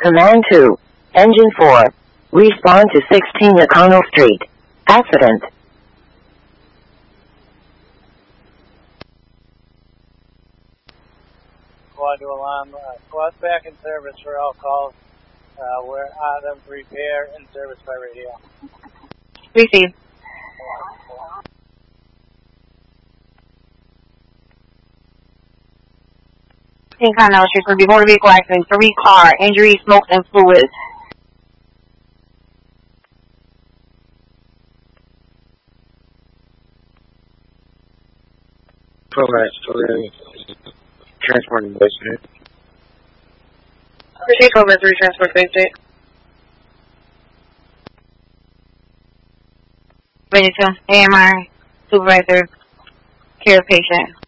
Command 2. Engine 4. Respond to 16 Nakano Street. Accident. Squad to alarm. Squad's back in service for all calls. We're out of repair and service by radio. Receive. In Continental Street, for motor vehicle accident, 3 car, injury, smoke, and fluids. Transporting Bay State. Take over as transport Bay State. 22, AMR, supervisor, care of patient.